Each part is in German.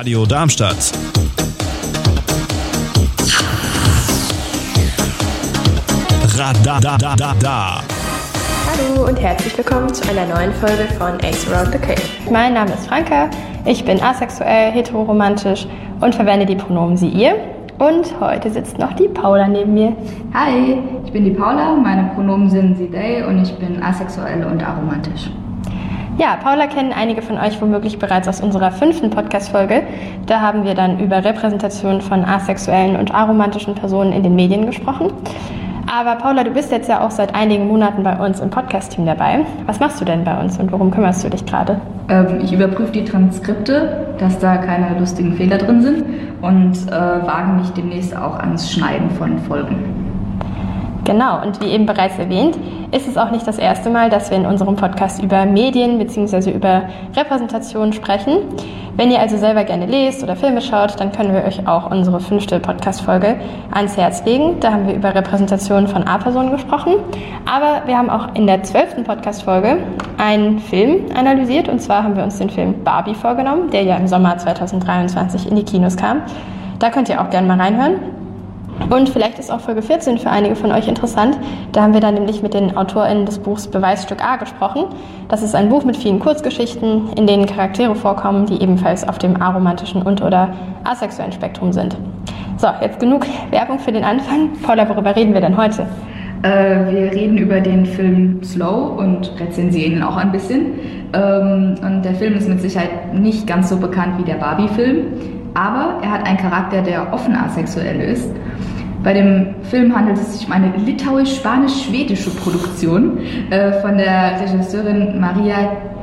Radio Darmstadt. Radadadada. Hallo und herzlich willkommen zu einer neuen Folge von Ace Around the Cave. Mein Name ist Franka, ich bin asexuell, heteroromantisch und verwende die Pronomen sie, ihr. Und heute sitzt noch die Paula neben mir. Hi, ich bin die Paula, meine Pronomen sind sie, they und ich bin asexuell und aromantisch. Ja, Paula kennen einige von euch womöglich bereits aus unserer 5. Podcast-Folge. Da haben wir dann über Repräsentation von asexuellen und aromantischen Personen in den Medien gesprochen. Aber Paula, du bist jetzt ja auch seit einigen Monaten bei uns im Podcast-Team dabei. Was machst du denn bei uns und worum kümmerst du dich gerade? Ich überprüfe die Transkripte, dass da keine lustigen Fehler drin sind und wage mich demnächst auch ans Schneiden von Folgen. Genau, und wie eben bereits erwähnt, ist es auch nicht das erste Mal, dass wir in unserem Podcast über Medien bzw. über Repräsentation sprechen. Wenn ihr also selber gerne lest oder Filme schaut, dann können wir euch auch unsere 5. Podcast-Folge ans Herz legen. Da haben wir über Repräsentation von A-Personen gesprochen. Aber wir haben auch in der 12. Podcast-Folge einen Film analysiert. Und zwar haben wir uns den Film Barbie vorgenommen, der ja im Sommer 2023 in die Kinos kam. Da könnt ihr auch gerne mal reinhören. Und vielleicht ist auch Folge 14 für einige von euch interessant. Da haben wir dann nämlich mit den AutorInnen des Buchs Beweisstück A gesprochen. Das ist ein Buch mit vielen Kurzgeschichten, in denen Charaktere vorkommen, die ebenfalls auf dem aromantischen und oder asexuellen Spektrum sind. So, jetzt genug Werbung für den Anfang. Paula, worüber reden wir denn heute? Wir reden über den Film Slow und rezensieren ihn auch ein bisschen. Und der Film ist mit Sicherheit nicht ganz so bekannt wie der Barbie-Film, aber er hat einen Charakter, der offen asexuell ist. Bei dem Film handelt es sich um eine litauisch-spanisch-schwedische Produktion von der Regisseurin Maria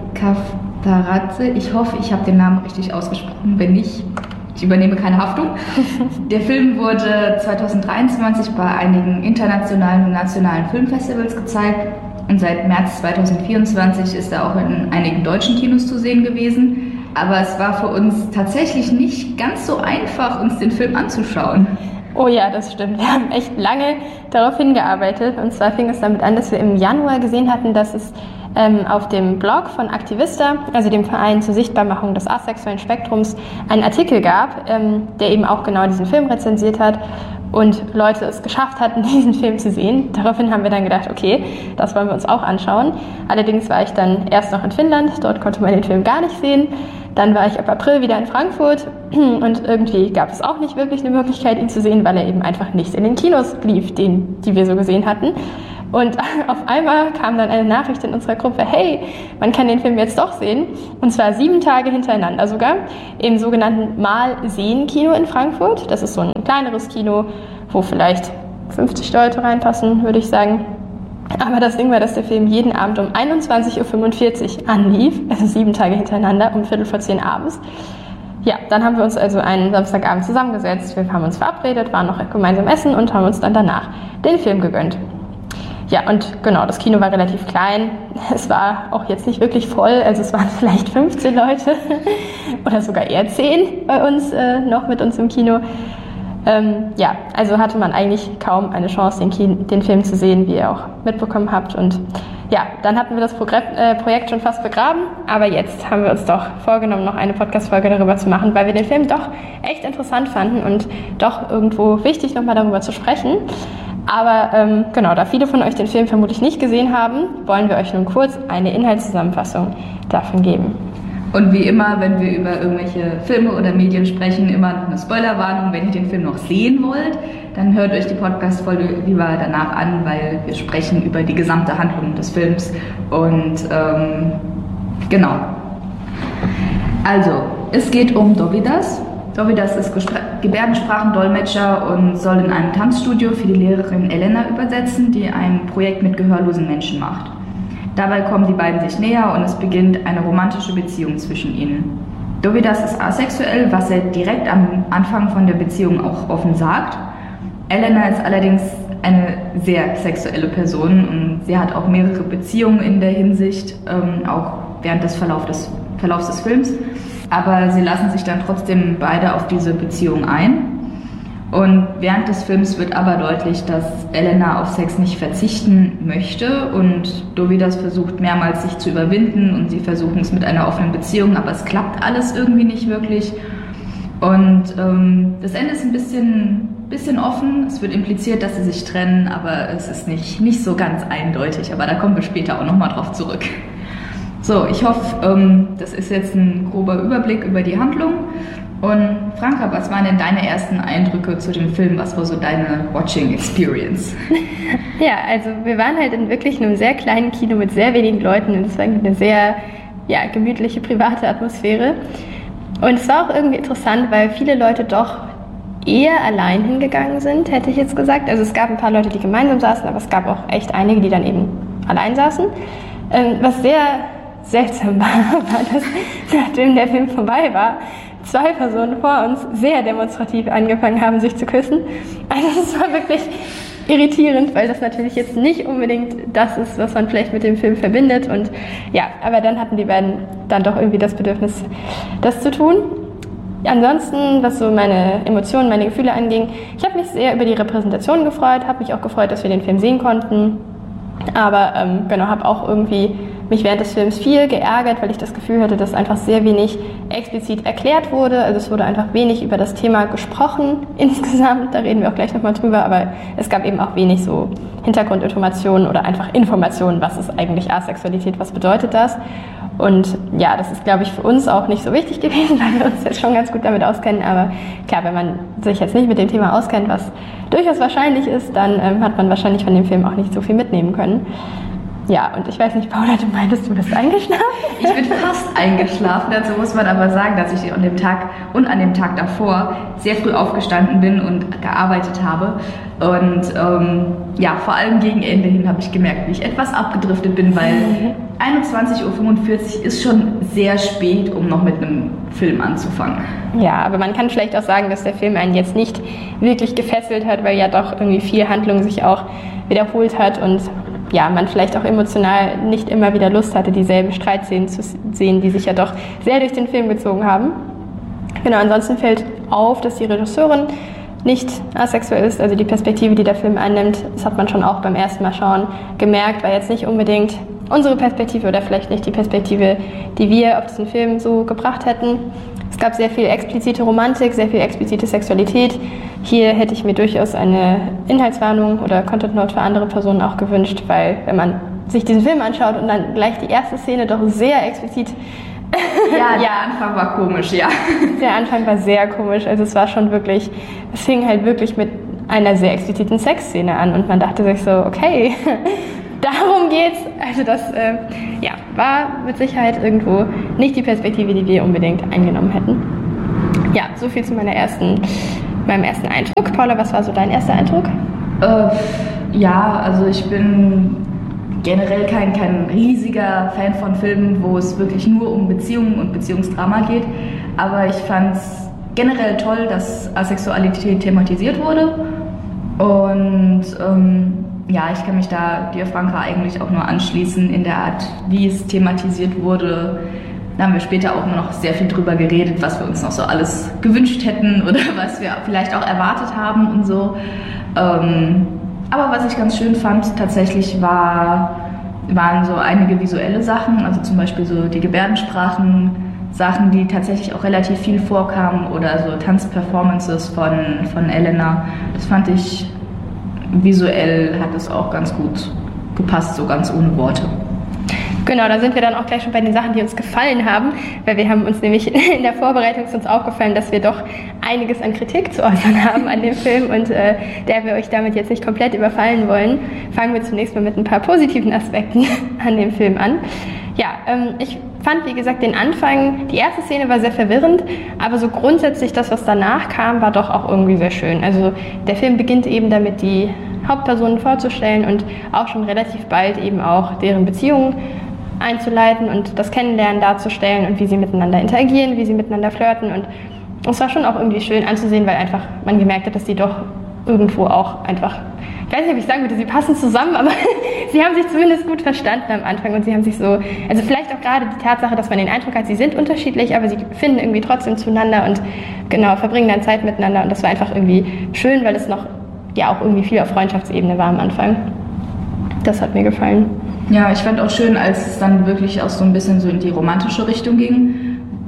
Kaftaradze. Ich hoffe, ich habe den Namen richtig ausgesprochen. Wenn nicht, ich übernehme keine Haftung. Der Film wurde 2023 bei einigen internationalen und nationalen Filmfestivals gezeigt und seit März 2024 ist er auch in einigen deutschen Kinos zu sehen gewesen. Aber es war für uns tatsächlich nicht ganz so einfach, uns den Film anzuschauen. Oh ja, das stimmt. Wir haben echt lange darauf hingearbeitet. Und zwar fing es damit an, dass wir im Januar gesehen hatten, dass es auf dem Blog von Aktivista, also dem Verein zur Sichtbarmachung des asexuellen Spektrums, einen Artikel gab, der eben auch genau diesen Film rezensiert hat und Leute es geschafft hatten, diesen Film zu sehen. Daraufhin haben wir dann gedacht, okay, das wollen wir uns auch anschauen. Allerdings war ich dann erst noch in Finnland, dort konnte man den Film gar nicht sehen. Dann war ich ab April wieder in Frankfurt und irgendwie gab es auch nicht wirklich eine Möglichkeit, ihn zu sehen, weil er eben einfach nicht in den Kinos lief, die wir so gesehen hatten. Und auf einmal kam dann eine Nachricht in unserer Gruppe, hey, man kann den Film jetzt doch sehen. Und zwar 7 Tage hintereinander sogar, im sogenannten Mal-Sehen-Kino in Frankfurt. Das ist so ein kleineres Kino, wo vielleicht 50 Leute reinpassen, würde ich sagen. Aber das Ding war, dass der Film jeden Abend um 21.45 Uhr anlief, also 7 Tage hintereinander, um 9:45 abends. Ja, dann haben wir uns also einen Samstagabend zusammengesetzt. Wir haben uns verabredet, waren noch gemeinsam essen und haben uns dann danach den Film gegönnt. Ja, und genau, das Kino war relativ klein. Es war auch jetzt nicht wirklich voll, also es waren vielleicht 15 Leute oder sogar eher 10 bei uns, noch mit uns im Kino. Ja, also hatte man eigentlich kaum eine Chance, den Film zu sehen, wie ihr auch mitbekommen habt. Und ja, dann hatten wir das Projekt schon fast begraben, aber jetzt haben wir uns doch vorgenommen, noch eine Podcast-Folge darüber zu machen, weil wir den Film doch echt interessant fanden und doch irgendwo wichtig, nochmal darüber zu sprechen. Aber genau, da viele von euch den Film vermutlich nicht gesehen haben, wollen wir euch nun kurz eine Inhaltszusammenfassung davon geben. Und wie immer, wenn wir über irgendwelche Filme oder Medien sprechen, immer noch eine Spoilerwarnung. Wenn ihr den Film noch sehen wollt, dann hört euch die Podcast-Folge lieber danach an, weil wir sprechen über die gesamte Handlung des Films. Und genau. Also, es geht um Dovidas. Dovidas ist Gebärdensprachendolmetscher und soll in einem Tanzstudio für die Lehrerin Elena übersetzen, die ein Projekt mit gehörlosen Menschen macht. Dabei kommen die beiden sich näher und es beginnt eine romantische Beziehung zwischen ihnen. Dovidas ist asexuell, was er direkt am Anfang von der Beziehung auch offen sagt. Elena ist allerdings eine sehr sexuelle Person und sie hat auch mehrere Beziehungen in der Hinsicht, auch während des Verlaufs des Films. Aber sie lassen sich dann trotzdem beide auf diese Beziehung ein. Und während des Films wird aber deutlich, dass Elena auf Sex nicht verzichten möchte und Dovidas versucht mehrmals sich zu überwinden und sie versuchen es mit einer offenen Beziehung, aber es klappt alles irgendwie nicht wirklich. Und das Ende ist ein bisschen offen. Es wird impliziert, dass sie sich trennen, aber es ist nicht so ganz eindeutig. Aber da kommen wir später auch nochmal drauf zurück. So, ich hoffe, das ist jetzt ein grober Überblick über die Handlung. Und Franka, was waren denn deine ersten Eindrücke zu dem Film? Was war so deine Watching Experience? Ja, also wir waren halt in wirklich einem sehr kleinen Kino mit sehr wenigen Leuten und es war eine sehr gemütliche, private Atmosphäre. Und es war auch irgendwie interessant, weil viele Leute doch eher allein hingegangen sind, hätte ich jetzt gesagt. Also es gab ein paar Leute, die gemeinsam saßen, aber es gab auch echt einige, die dann eben allein saßen. Was sehr seltsam war, dass nachdem der Film vorbei war, 2 Personen vor uns sehr demonstrativ angefangen haben, sich zu küssen. Also es war wirklich irritierend, weil das natürlich jetzt nicht unbedingt das ist, was man vielleicht mit dem Film verbindet. Und ja, aber dann hatten die beiden dann doch irgendwie das Bedürfnis, das zu tun. Ansonsten, was so meine Emotionen, meine Gefühle anging, ich habe mich sehr über die Repräsentation gefreut, habe mich auch gefreut, dass wir den Film sehen konnten. Aber habe auch irgendwie mich während des Films viel geärgert, weil ich das Gefühl hatte, dass einfach sehr wenig explizit erklärt wurde. Also es wurde einfach wenig über das Thema gesprochen insgesamt. Da reden wir auch gleich nochmal drüber. Aber es gab eben auch wenig so Hintergrundinformationen oder einfach Informationen, was ist eigentlich Asexualität, was bedeutet das? Und ja, das ist, glaube ich, für uns auch nicht so wichtig gewesen, weil wir uns jetzt schon ganz gut damit auskennen. Aber klar, wenn man sich jetzt nicht mit dem Thema auskennt, was durchaus wahrscheinlich ist, dann hat man wahrscheinlich von dem Film auch nicht so viel mitnehmen können. Ja, und ich weiß nicht, Paula, du meintest, du bist eingeschlafen? Ich bin fast eingeschlafen. Dazu muss man aber sagen, dass ich an dem Tag und an dem Tag davor sehr früh aufgestanden bin und gearbeitet habe. Und vor allem gegen Ende hin habe ich gemerkt, wie ich etwas abgedriftet bin, weil 21:45 Uhr ist schon sehr spät, um noch mit einem Film anzufangen. Ja, aber man kann vielleicht auch sagen, dass der Film einen jetzt nicht wirklich gefesselt hat, weil ja doch irgendwie viel Handlung sich auch wiederholt hat und ja, man vielleicht auch emotional nicht immer wieder Lust hatte, dieselben Streitszenen zu sehen, die sich ja doch sehr durch den Film gezogen haben. Genau, ansonsten fällt auf, dass die Regisseurin nicht asexuell ist, also die Perspektive, die der Film einnimmt, das hat man schon auch beim ersten Mal schauen gemerkt, war jetzt nicht unbedingt unsere Perspektive oder vielleicht nicht die Perspektive, die wir auf diesen Film so gebracht hätten. Es gab sehr viel explizite Romantik, sehr viel explizite Sexualität. Hier hätte ich mir durchaus eine Inhaltswarnung oder Content Note für andere Personen auch gewünscht, weil wenn man sich diesen Film anschaut und dann gleich die erste Szene doch sehr explizit... Ja, der Anfang war komisch, ja. Der Anfang war sehr komisch, also es war schon wirklich, es fing halt wirklich mit einer sehr expliziten Sexszene an und man dachte sich so, okay, darum geht's. Also das war mit Sicherheit irgendwo nicht die Perspektive, die wir unbedingt eingenommen hätten. Ja, so viel zu meinem ersten Eindruck. Paula, was war so dein erster Eindruck? Also ich bin generell kein riesiger Fan von Filmen, wo es wirklich nur um Beziehungen und Beziehungsdrama geht. Aber ich fand es generell toll, dass Asexualität thematisiert wurde. Und ich kann mich da dir, Franka, eigentlich auch nur anschließen in der Art, wie es thematisiert wurde. Da haben wir später auch noch sehr viel drüber geredet, was wir uns noch so alles gewünscht hätten oder was wir vielleicht auch erwartet haben und so. Aber was ich ganz schön fand tatsächlich waren so einige visuelle Sachen, also zum Beispiel so die Gebärdensprachen, Sachen, die tatsächlich auch relativ viel vorkamen oder so Tanzperformances von Elena. Das fand ich visuell hat es auch ganz gut gepasst, so ganz ohne Worte. Genau, da sind wir dann auch gleich schon bei den Sachen, die uns gefallen haben, weil wir haben uns nämlich in der Vorbereitung ist uns aufgefallen, dass wir doch einiges an Kritik zu äußern haben an dem Film und der wir euch damit jetzt nicht komplett überfallen wollen, fangen wir zunächst mal mit ein paar positiven Aspekten an dem Film an. Ja, ich fand, wie gesagt, den Anfang, die erste Szene war sehr verwirrend, aber so grundsätzlich das, was danach kam, war doch auch irgendwie sehr schön. Also der Film beginnt eben damit, die Hauptpersonen vorzustellen und auch schon relativ bald eben auch deren Beziehungen einzuleiten und das Kennenlernen darzustellen und wie sie miteinander interagieren, wie sie miteinander flirten und es war schon auch irgendwie schön anzusehen, weil einfach man gemerkt hat, dass die doch irgendwo auch einfach, ich weiß nicht, ob ich sagen würde, sie passen zusammen, aber sie haben sich zumindest gut verstanden am Anfang und sie haben sich so, also vielleicht auch gerade die Tatsache, dass man den Eindruck hat, sie sind unterschiedlich, aber sie finden irgendwie trotzdem zueinander und genau, verbringen dann Zeit miteinander und das war einfach irgendwie schön, weil es noch ja auch irgendwie viel auf Freundschaftsebene war am Anfang. Das hat mir gefallen. Ja, ich fand auch schön, als es dann wirklich auch so ein bisschen so in die romantische Richtung ging.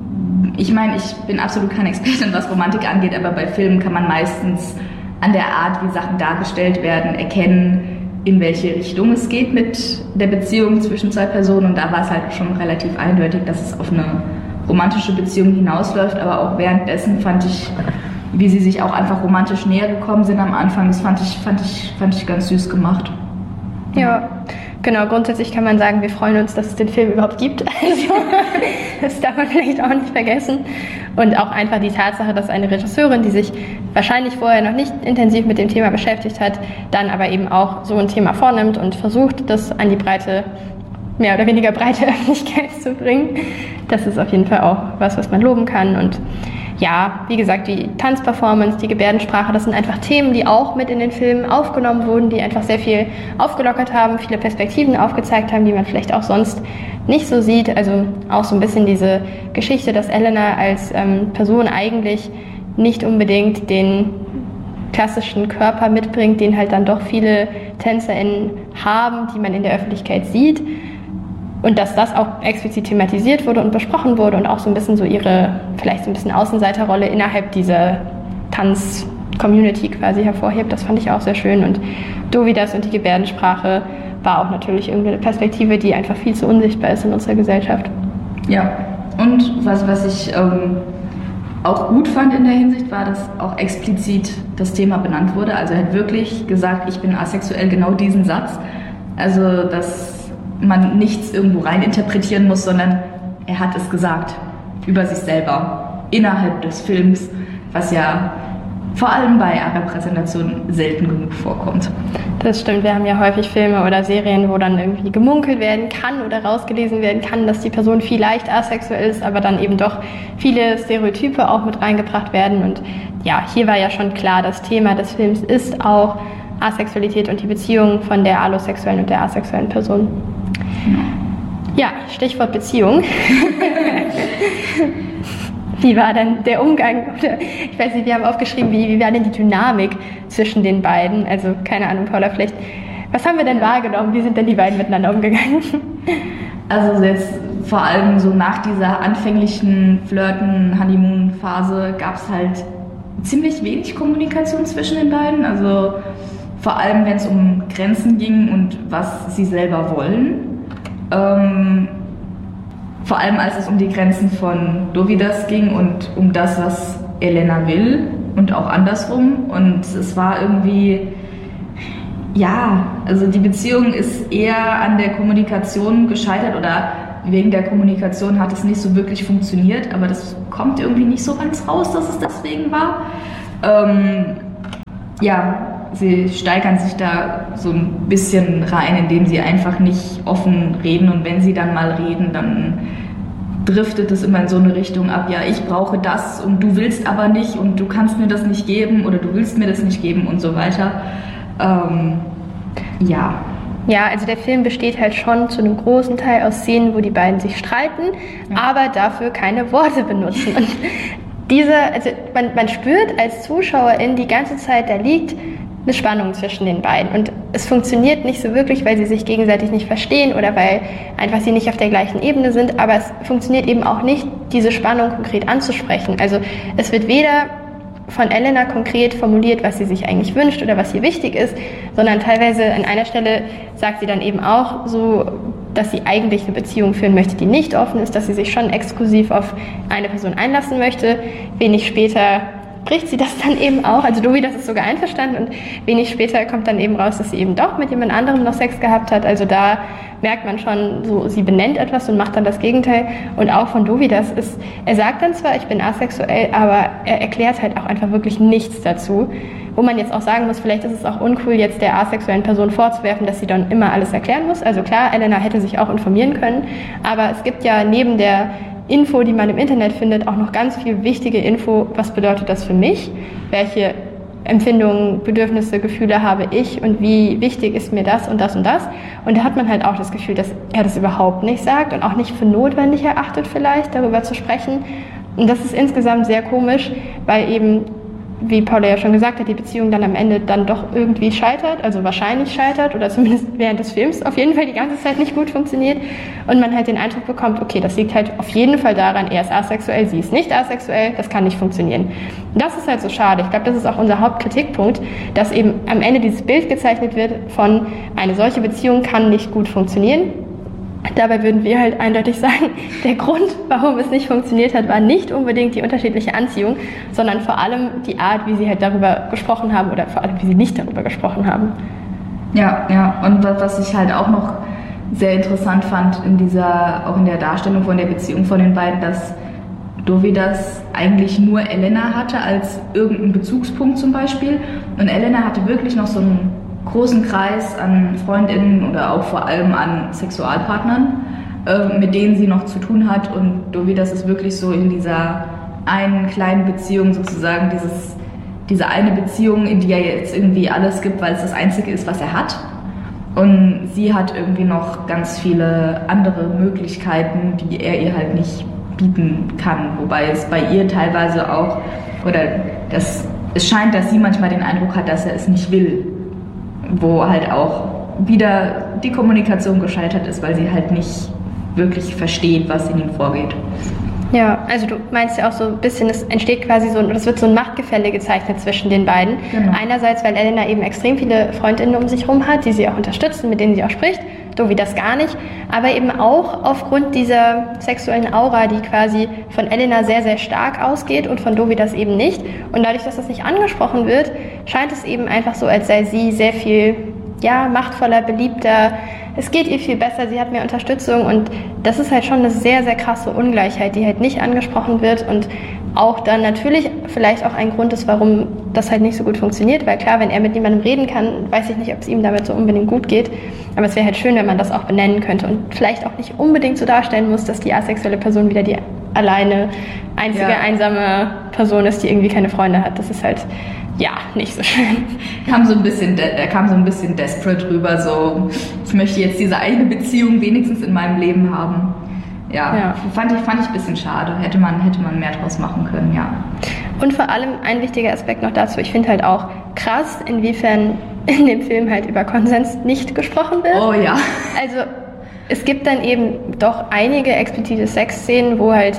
Ich meine, ich bin absolut keine Expertin, was Romantik angeht, aber bei Filmen kann man meistens an der Art, wie Sachen dargestellt werden, erkennen, in welche Richtung es geht mit der Beziehung zwischen zwei Personen. Und da war es halt schon relativ eindeutig, dass es auf eine romantische Beziehung hinausläuft. Aber auch währenddessen fand ich, wie sie sich auch einfach romantisch näher gekommen sind am Anfang, das fand ich ganz süß gemacht. Ja, genau. Grundsätzlich kann man sagen, wir freuen uns, dass es den Film überhaupt gibt. Also, das darf man vielleicht auch nicht vergessen. Und auch einfach die Tatsache, dass eine Regisseurin, die sich wahrscheinlich vorher noch nicht intensiv mit dem Thema beschäftigt hat, dann aber eben auch so ein Thema vornimmt und versucht, das an die breite, mehr oder weniger breite Öffentlichkeit zu bringen. Das ist auf jeden Fall auch was man loben kann. Und ja, wie gesagt, die Tanzperformance, die Gebärdensprache, das sind einfach Themen, die auch mit in den Filmen aufgenommen wurden, die einfach sehr viel aufgelockert haben, viele Perspektiven aufgezeigt haben, die man vielleicht auch sonst nicht so sieht. Also auch so ein bisschen diese Geschichte, dass Elena als Person eigentlich nicht unbedingt den klassischen Körper mitbringt, den halt dann doch viele TänzerInnen haben, die man in der Öffentlichkeit sieht. Und dass das auch explizit thematisiert wurde und besprochen wurde und auch so ein bisschen so ihre, vielleicht so ein bisschen Außenseiterrolle innerhalb dieser Tanz-Community quasi hervorhebt. Das fand ich auch sehr schön. Und Dovidas und die Gebärdensprache war auch natürlich irgendeine Perspektive, die einfach viel zu unsichtbar ist in unserer Gesellschaft. Ja, und was ich auch gut fand in der Hinsicht, war, dass auch explizit das Thema benannt wurde. Also er hat wirklich gesagt, ich bin asexuell, genau diesen Satz. Also dass man nichts irgendwo rein interpretieren muss, sondern er hat es gesagt über sich selber innerhalb des Films, was ja vor allem bei Repräsentation selten genug vorkommt. Das stimmt, wir haben ja häufig Filme oder Serien, wo dann irgendwie gemunkelt werden kann oder rausgelesen werden kann, dass die Person vielleicht asexuell ist, aber dann eben doch viele Stereotype auch mit reingebracht werden. Und ja, hier war ja schon klar, das Thema des Films ist auch Asexualität und die Beziehung von der allosexuellen und der asexuellen Person. Ja, Stichwort Beziehung. Wie war dann der Umgang? Oder, ich weiß nicht, wir haben aufgeschrieben, wie war denn die Dynamik zwischen den beiden? Also, keine Ahnung, Paula, vielleicht, was haben wir denn wahrgenommen? Wie sind denn die beiden miteinander umgegangen? Also jetzt vor allem so nach dieser anfänglichen Flirten-Honeymoon-Phase gab es halt ziemlich wenig Kommunikation zwischen den beiden. Also vor allem, wenn es um Grenzen ging und was sie selber wollen. Vor allem, als es um die Grenzen von Dovidas ging und um das, was Elena will und auch andersrum. Und es war irgendwie, ja, also die Beziehung ist eher an der Kommunikation gescheitert oder wegen der Kommunikation hat es nicht so wirklich funktioniert, aber das kommt irgendwie nicht so ganz raus, dass es deswegen war. Ja, sie steigern sich da so ein bisschen rein, indem sie einfach nicht offen reden und wenn sie dann mal reden, dann driftet es immer in so eine Richtung ab, ja, ich brauche das und du willst aber nicht und du kannst mir das nicht geben oder du willst mir das nicht geben und so weiter. Ja. Ja, also der Film besteht halt schon zu einem großen Teil aus Szenen, wo die beiden sich streiten, aber dafür keine Worte benutzen. Und man spürt als Zuschauerin die ganze Zeit, da liegt eine Spannung zwischen den beiden. Und es funktioniert nicht so wirklich, weil sie sich gegenseitig nicht verstehen oder weil einfach sie nicht auf der gleichen Ebene sind. Aber es funktioniert eben auch nicht, diese Spannung konkret anzusprechen. Also es wird weder von Elena konkret formuliert, was sie sich eigentlich wünscht oder was ihr wichtig ist, sondern teilweise an einer Stelle sagt sie dann eben auch so, dass sie eigentlich eine Beziehung führen möchte, die nicht offen ist, dass sie sich schon exklusiv auf eine Person einlassen möchte. Wenig später bricht sie das dann eben auch, also Dovidas ist sogar einverstanden und wenig später kommt dann eben raus, dass sie eben doch mit jemand anderem noch Sex gehabt hat, also da merkt man schon, so sie benennt etwas und macht dann das Gegenteil und auch von Dovidas ist, er sagt dann zwar, ich bin asexuell, aber er erklärt halt auch einfach wirklich nichts dazu, wo man jetzt auch sagen muss, vielleicht ist es auch uncool, jetzt der asexuellen Person vorzuwerfen, dass sie dann immer alles erklären muss, also klar, Elena hätte sich auch informieren können, aber es gibt ja neben der Info, die man im Internet findet, auch noch ganz viel wichtige Info, was bedeutet das für mich, welche Empfindungen, Bedürfnisse, Gefühle habe ich und wie wichtig ist mir das und das und das. Und da hat man halt auch das Gefühl, dass er das überhaupt nicht sagt und auch nicht für notwendig erachtet vielleicht, darüber zu sprechen. Und das ist insgesamt sehr komisch, weil eben wie Paula ja schon gesagt hat, die Beziehung dann am Ende dann doch irgendwie scheitert, also wahrscheinlich scheitert oder zumindest während des Films auf jeden Fall die ganze Zeit nicht gut funktioniert und man halt den Eindruck bekommt, okay, das liegt halt auf jeden Fall daran, er ist asexuell, sie ist nicht asexuell, das kann nicht funktionieren. Das ist halt so schade. Ich glaube, das ist auch unser Hauptkritikpunkt, dass eben am Ende dieses Bild gezeichnet wird von, eine solche Beziehung kann nicht gut funktionieren. Dabei würden wir halt eindeutig sagen, der Grund, warum es nicht funktioniert hat, war nicht unbedingt die unterschiedliche Anziehung, sondern vor allem die Art, wie sie halt darüber gesprochen haben oder vor allem, wie sie nicht darüber gesprochen haben. Ja, und was ich halt auch noch sehr interessant fand auch in der Darstellung von der Beziehung von den beiden, dass Dovidas eigentlich nur Elena hatte als irgendeinen Bezugspunkt zum Beispiel und Elena hatte wirklich noch so einen großen Kreis an Freundinnen oder auch vor allem an Sexualpartnern, mit denen sie noch zu tun hat und Dovidas ist wirklich so in dieser einen kleinen Beziehung sozusagen, diese eine Beziehung, in die er jetzt irgendwie alles gibt, weil es das Einzige ist, was er hat. Und sie hat irgendwie noch ganz viele andere Möglichkeiten, die er ihr halt nicht bieten kann, wobei es bei ihr teilweise auch, es scheint, dass sie manchmal den Eindruck hat, dass er es nicht will, wo halt auch wieder die Kommunikation gescheitert ist, weil sie halt nicht wirklich versteht, was in ihm vorgeht. Ja, also du meinst ja auch so ein bisschen, es entsteht quasi es wird so ein Machtgefälle gezeichnet zwischen den beiden. Genau. Einerseits, weil Elena eben extrem viele Freundinnen um sich herum hat, die sie auch unterstützen, mit denen sie auch spricht, Dovidas gar nicht, aber eben auch aufgrund dieser sexuellen Aura, die quasi von Elena sehr, sehr stark ausgeht und von Dovidas eben nicht. Und dadurch, dass das nicht angesprochen wird, scheint es eben einfach so, als sei sie sehr viel machtvoller, beliebter, es geht ihr viel besser, sie hat mehr Unterstützung und das ist halt schon eine sehr, sehr krasse Ungleichheit, die halt nicht angesprochen wird und auch dann natürlich vielleicht auch ein Grund ist, warum das halt nicht so gut funktioniert, weil klar, wenn er mit niemandem reden kann, weiß ich nicht, ob es ihm damit so unbedingt gut geht, aber es wäre halt schön, wenn man das auch benennen könnte und vielleicht auch nicht unbedingt so darstellen muss, dass die asexuelle Person wieder die alleine, einzige, einsame Person ist, die irgendwie keine Freunde hat. Das ist halt nicht so schön. Er kam so ein bisschen desperate rüber, so, ich möchte jetzt diese eine Beziehung wenigstens in meinem Leben haben. Ja. Fand ich ein bisschen schade. Hätte man mehr draus machen können, ja. Und vor allem ein wichtiger Aspekt noch dazu, ich finde halt auch krass, inwiefern in dem Film halt über Konsens nicht gesprochen wird. Oh ja. Also es gibt dann eben doch einige explizite Sexszenen, wo halt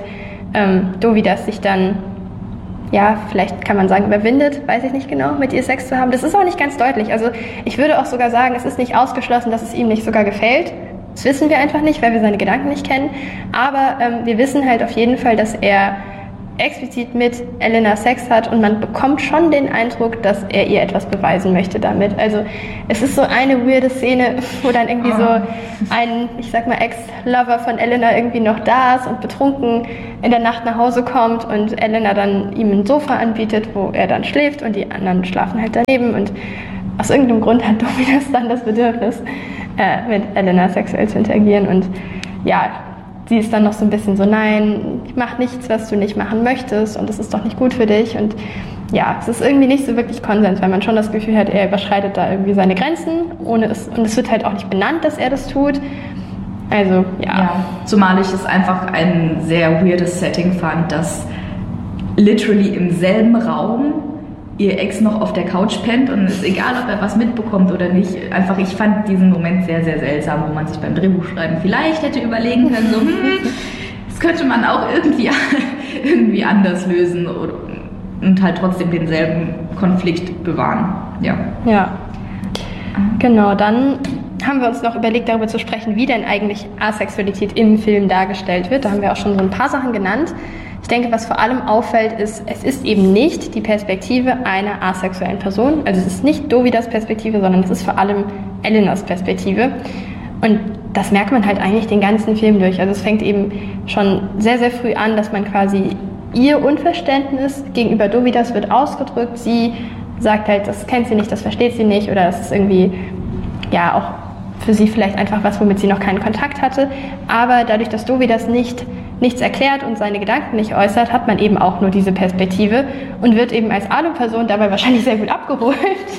Dovidas sich dann vielleicht kann man sagen, überwindet, weiß ich nicht genau, mit ihr Sex zu haben. Das ist auch nicht ganz deutlich. Also ich würde auch sogar sagen, es ist nicht ausgeschlossen, dass es ihm nicht sogar gefällt. Das wissen wir einfach nicht, weil wir seine Gedanken nicht kennen. Aber wir wissen halt auf jeden Fall, dass er explizit mit Elena Sex hat und man bekommt schon den Eindruck, dass er ihr etwas beweisen möchte damit. Also es ist so eine weirde Szene, wo dann irgendwie so ein, ich sag mal, Ex-Lover von Elena irgendwie noch da ist und betrunken in der Nacht nach Hause kommt und Elena dann ihm ein Sofa anbietet, wo er dann schläft und die anderen schlafen halt daneben und aus irgendeinem Grund hat Dovidas dann das Bedürfnis, mit Elena sexuell zu interagieren und sie ist dann noch so ein bisschen so, nein, mach nichts, was du nicht machen möchtest und das ist doch nicht gut für dich und es ist irgendwie nicht so wirklich Konsens, weil man schon das Gefühl hat, er überschreitet da irgendwie seine Grenzen und es wird halt auch nicht benannt, dass er das tut. Also, zumal ich es einfach ein sehr weirdes Setting fand, dass literally im selben Raum ihr Ex noch auf der Couch pennt und es ist egal, ob er was mitbekommt oder nicht. Einfach, ich fand diesen Moment sehr, sehr seltsam, wo man sich beim Drehbuchschreiben vielleicht hätte überlegen können, so, das könnte man auch irgendwie anders lösen und halt trotzdem denselben Konflikt bewahren. Ja. Genau, dann haben wir uns noch überlegt, darüber zu sprechen, wie denn eigentlich Asexualität im Film dargestellt wird. Da haben wir auch schon so ein paar Sachen genannt. Ich denke, was vor allem auffällt, ist, es ist eben nicht die Perspektive einer asexuellen Person. Also es ist nicht Dovidas Perspektive, sondern es ist vor allem Elenas Perspektive. Und das merkt man halt eigentlich den ganzen Film durch. Also es fängt eben schon sehr, sehr früh an, dass man quasi ihr Unverständnis gegenüber Dovidas wird ausgedrückt. Sie sagt halt, das kennt sie nicht, das versteht sie nicht oder das ist irgendwie auch für sie vielleicht einfach was, womit sie noch keinen Kontakt hatte. Aber dadurch, dass Dovidas nichts erklärt und seine Gedanken nicht äußert, hat man eben auch nur diese Perspektive und wird eben als Alu-Person dabei wahrscheinlich sehr gut abgeholt.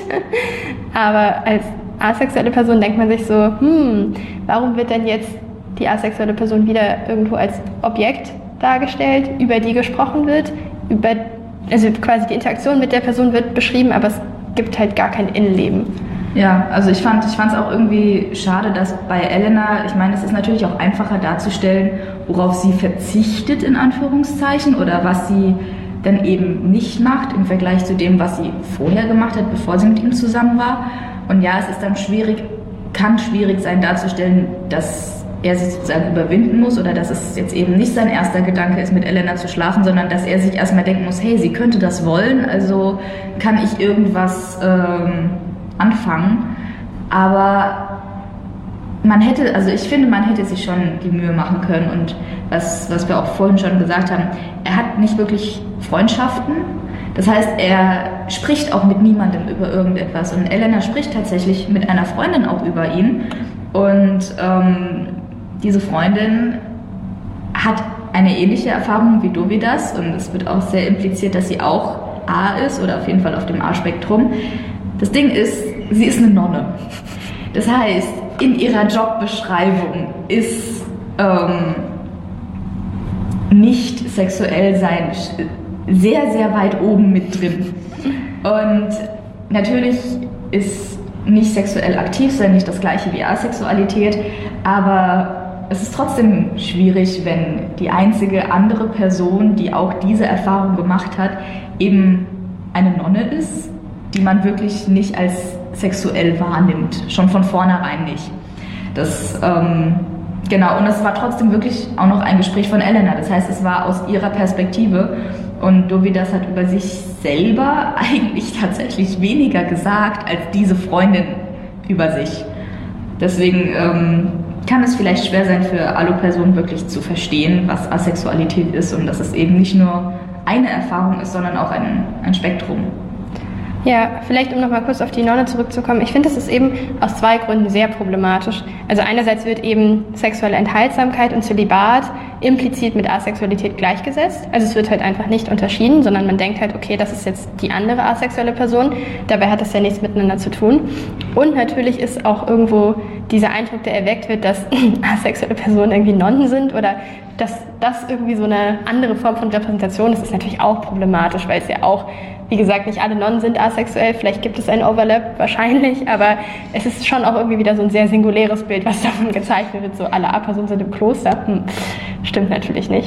Aber als asexuelle Person denkt man sich so, warum wird denn jetzt die asexuelle Person wieder irgendwo als Objekt dargestellt, über die gesprochen wird, über also quasi die Interaktion mit der Person wird beschrieben, aber es gibt halt gar kein Innenleben. Ja, also ich fand es auch irgendwie schade, dass bei Elena, ich meine, es ist natürlich auch einfacher darzustellen, worauf sie verzichtet, in Anführungszeichen, oder was sie dann eben nicht macht im Vergleich zu dem, was sie vorher gemacht hat, bevor sie mit ihm zusammen war. Und ja, es ist dann kann schwierig sein darzustellen, dass er sich sozusagen überwinden muss oder dass es jetzt eben nicht sein erster Gedanke ist, mit Elena zu schlafen, sondern dass er sich erstmal denken muss, hey, sie könnte das wollen, also kann ich irgendwas anfangen. Aber ich finde, man hätte sich schon die Mühe machen können und was wir auch vorhin schon gesagt haben, er hat nicht wirklich Freundschaften. Das heißt, er spricht auch mit niemandem über irgendetwas und Elena spricht tatsächlich mit einer Freundin auch über ihn und diese Freundin hat eine ähnliche Erfahrung wie Dovidas und es wird auch sehr impliziert, dass sie auch A ist oder auf jeden Fall auf dem A-Spektrum. Das Ding ist, sie ist eine Nonne. Das heißt, in ihrer Jobbeschreibung ist nicht sexuell sein sehr, sehr weit oben mit drin. Und natürlich ist nicht sexuell aktiv sein nicht das gleiche wie Asexualität, aber es ist trotzdem schwierig, wenn die einzige andere Person, die auch diese Erfahrung gemacht hat, eben eine Nonne ist, die man wirklich nicht als sexuell wahrnimmt, schon von vornherein nicht. Genau, und es war trotzdem wirklich auch noch ein Gespräch von Elena, das heißt, es war aus ihrer Perspektive und Dovidas hat über sich selber eigentlich tatsächlich weniger gesagt als diese Freundin über sich. Deswegen kann es vielleicht schwer sein für Alu-Personen wirklich zu verstehen, was Asexualität ist und dass es eben nicht nur eine Erfahrung ist, sondern auch ein Spektrum. Ja, vielleicht um nochmal kurz auf die Nonne zurückzukommen. Ich finde, das ist eben aus zwei Gründen sehr problematisch. Also einerseits wird eben sexuelle Enthaltsamkeit und Zölibat implizit mit Asexualität gleichgesetzt. Also es wird halt einfach nicht unterschieden, sondern man denkt halt, okay, das ist jetzt die andere asexuelle Person. Dabei hat das ja nichts miteinander zu tun. Und natürlich ist auch irgendwo dieser Eindruck, der erweckt wird, dass asexuelle Personen irgendwie Nonnen sind oder dass das irgendwie so eine andere Form von Repräsentation ist, ist natürlich auch problematisch, weil es ja auch, wie gesagt, nicht alle Nonnen sind asexuell, vielleicht gibt es einen Overlap, wahrscheinlich, aber es ist schon auch irgendwie wieder so ein sehr singuläres Bild, was davon gezeichnet wird, so alle A-Personen sind im Kloster. Stimmt natürlich nicht.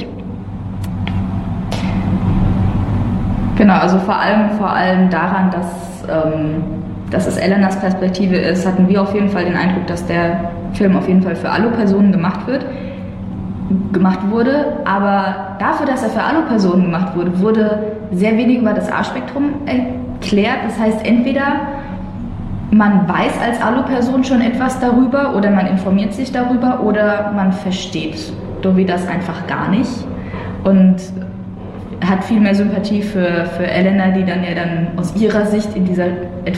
Genau, also vor allem daran, dass es Elenas Perspektive ist, hatten wir auf jeden Fall den Eindruck, dass der Film auf jeden Fall für Alu-Personen gemacht wurde, aber dafür, dass er für Alu-Personen gemacht wurde, wurde sehr wenig über das A-Spektrum erklärt. Das heißt, entweder man weiß als Alu-Person schon etwas darüber oder man informiert sich darüber oder man versteht Dovidas einfach gar nicht und hat viel mehr Sympathie für Elena, die dann aus ihrer Sicht in dieser